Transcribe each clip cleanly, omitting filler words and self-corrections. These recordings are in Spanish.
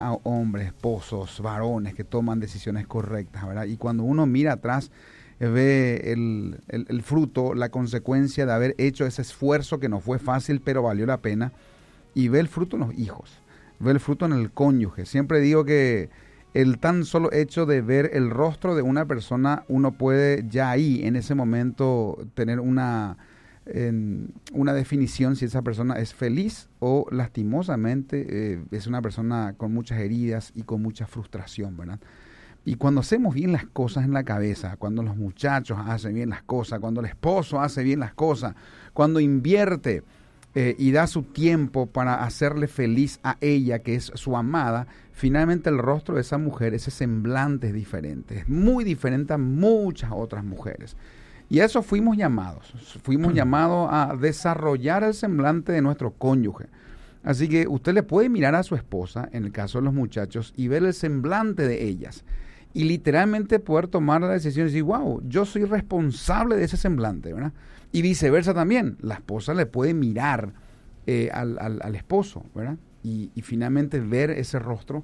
a hombres, esposos, varones que toman decisiones correctas, ¿verdad? Y cuando uno mira atrás, ve el fruto, la consecuencia de haber hecho ese esfuerzo que no fue fácil, pero valió la pena, y ve el fruto en los hijos, ve el fruto en el cónyuge. Siempre digo que el tan solo hecho de ver el rostro de una persona, uno puede ya ahí, en ese momento, tener una definición si esa persona es feliz o lastimosamente es una persona con muchas heridas y con mucha frustración, ¿verdad? Y cuando hacemos bien las cosas en la cabeza, cuando los muchachos hacen bien las cosas, cuando el esposo hace bien las cosas, cuando invierte y da su tiempo para hacerle feliz a ella, que es su amada, finalmente el rostro de esa mujer, ese semblante es diferente, es muy diferente a muchas otras mujeres. Y a eso fuimos llamados a desarrollar el semblante de nuestro cónyuge. Así que usted le puede mirar a su esposa, en el caso de los muchachos, y ver el semblante de ellas. Y literalmente poder tomar la decisión y decir, wow, yo soy responsable de ese semblante, ¿verdad? Y viceversa también, la esposa le puede mirar al esposo, ¿verdad? Y finalmente ver ese rostro,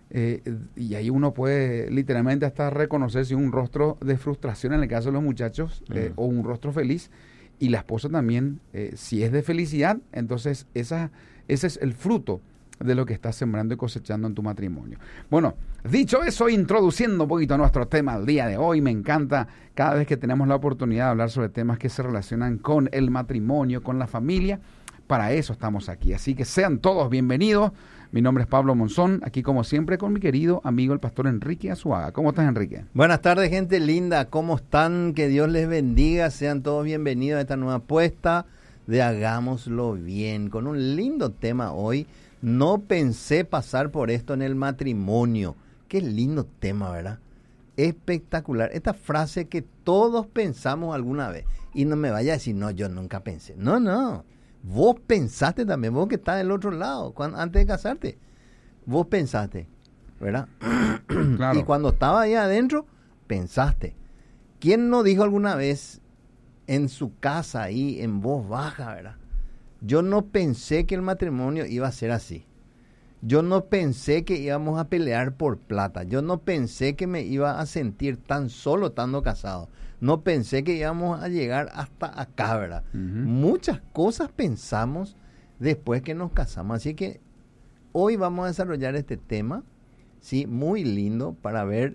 y ahí uno puede literalmente hasta reconocer si un rostro de frustración en el caso de los muchachos, o un rostro feliz, y la esposa también, si es de felicidad, entonces ese es el fruto de lo que estás sembrando y cosechando en tu matrimonio. Bueno, dicho eso, introduciendo un poquito a nuestro tema del día de hoy, me encanta cada vez que tenemos la oportunidad de hablar sobre temas que se relacionan con el matrimonio, con la familia. Para eso estamos aquí, así que sean todos bienvenidos. Mi nombre es Pablo Monzón, aquí como siempre con mi querido amigo el pastor Enrique Azuaga. ¿Cómo estás, Enrique? Buenas tardes, gente linda, ¿cómo están? Que Dios les bendiga, sean todos bienvenidos a esta nueva apuesta de Hagámoslo Bien, con un lindo tema hoy. No pensé pasar por esto en el matrimonio. Qué lindo tema, ¿verdad? Espectacular. Esta frase que todos pensamos alguna vez. Y no me vaya a decir, no, yo nunca pensé. No. Vos pensaste también, vos que estás del otro lado, antes de casarte. Vos pensaste, ¿verdad? Claro. Y cuando estaba ahí adentro, pensaste. ¿Quién no dijo alguna vez en su casa ahí, en voz baja, ¿verdad? Yo no pensé que el matrimonio iba a ser así. Yo no pensé que íbamos a pelear por plata. Yo no pensé que me iba a sentir tan solo estando casado. No pensé que íbamos a llegar hasta acá, ¿verdad? Muchas cosas pensamos después que nos casamos. Así que hoy vamos a desarrollar este tema, ¿sí? Muy lindo para ver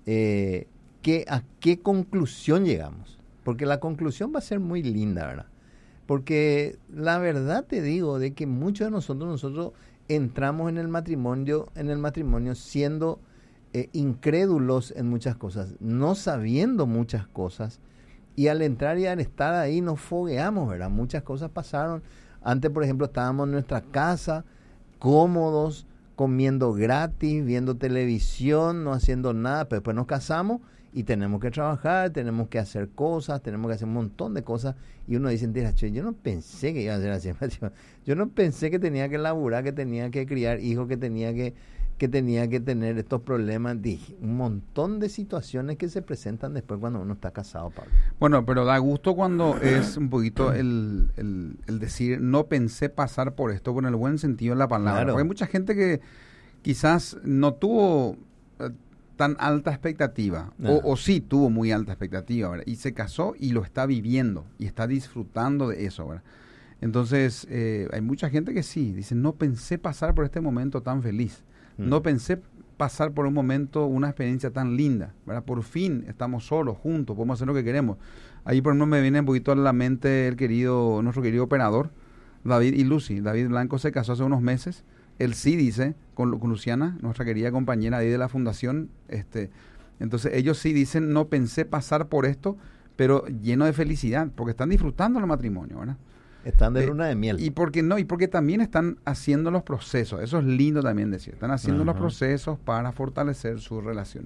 a qué conclusión llegamos. Porque la conclusión va a ser muy linda, ¿verdad? Porque la verdad te digo de que muchos de nosotros entramos en el matrimonio siendo incrédulos en muchas cosas, no sabiendo muchas cosas, y al entrar y al estar ahí nos fogueamos, ¿verdad? Muchas cosas pasaron. Antes, por ejemplo, estábamos en nuestra casa, cómodos, comiendo gratis, viendo televisión, no haciendo nada, pero después nos casamos y tenemos que trabajar, tenemos que hacer cosas, tenemos que hacer un montón de cosas, y uno dice, yo no pensé que iba a ser así, yo no pensé que tenía que laburar, que tenía que criar hijos, que tenía que tener estos problemas. Dije, un montón de situaciones que se presentan después cuando uno está casado, Pablo. Bueno, pero da gusto cuando es un poquito el decir, no pensé pasar por esto, con el buen sentido de la palabra. Claro. Porque hay mucha gente que quizás no tuvo tan alta expectativa, o sí tuvo muy alta expectativa, ¿verdad? Y se casó y lo está viviendo y está disfrutando de eso, ¿verdad? Entonces, hay mucha gente que sí, dice, no pensé pasar por este momento tan feliz, no pensé pasar por un momento, una experiencia tan linda, ¿verdad? Por fin estamos solos, juntos, podemos hacer lo que queremos. Ahí por ejemplo me viene un poquito a la mente nuestro querido operador, David y Lucy. David Blanco se casó hace unos meses. Él sí dice, con Luciana, nuestra querida compañera ahí de la fundación, entonces ellos sí dicen, no pensé pasar por esto, pero lleno de felicidad, porque están disfrutando el matrimonio, ¿verdad? Están de luna de miel. Y porque también están haciendo los procesos, eso es lindo también decir, están haciendo los procesos para fortalecer su relación.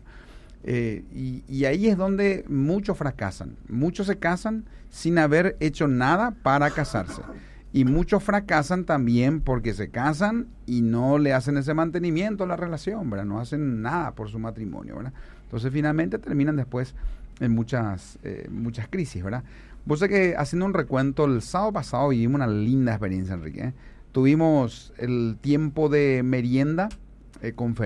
Y ahí es donde muchos fracasan, muchos se casan sin haber hecho nada para casarse. Y muchos fracasan también porque se casan y no le hacen ese mantenimiento a la relación, ¿verdad? No hacen nada por su matrimonio, ¿verdad? Entonces finalmente terminan después en muchas crisis, ¿verdad? Vos sé que haciendo un recuento, el sábado pasado vivimos una linda experiencia, Enrique, ¿eh? Tuvimos el tiempo de merienda conferencias